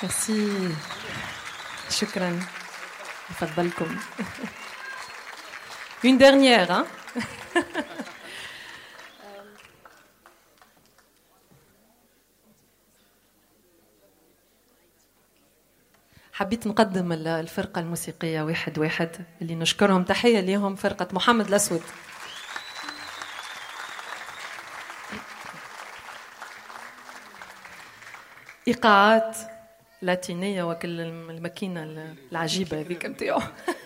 ميرسي. شكرا. يفضلكم. Une dernière, hein? حبيت نقدم الفرقة الموسيقية واحد واحد اللي نشكرهم. تحية ليهم فرقة محمد الأسود. إيقاعات لاتينية وكل الماكينة العجيبة هذيك متاعو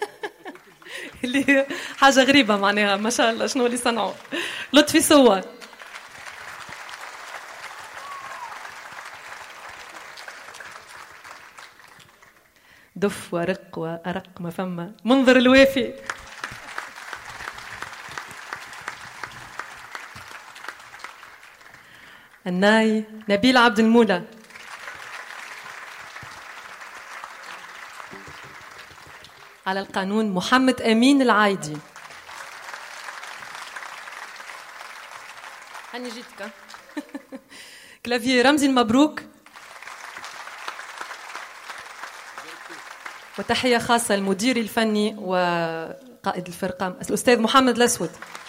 اللي حاجة غريبة معناها ما شاء الله شنو اللي صنعوا. لطفي صور. دف ورق وأرق ما فما منظر الوافي. الناي نبيل عبد المولى. على القانون محمد أمين العايدي. هاني جيتك. كلافي رمزي المبروك. وتحية خاصة للمدير الفني وقائد الفرقة الأستاذ محمد الأسود.